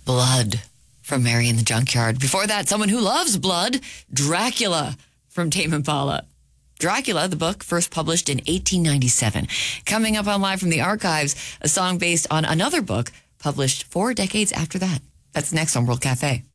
Blood from Mary in the Junkyard. Before that, someone who loves blood, Dracula from Tame Impala. Dracula, the book, first published in 1897. Coming up on Live from the Archives, a song based on another book published 4 decades after that. That's next on World Cafe.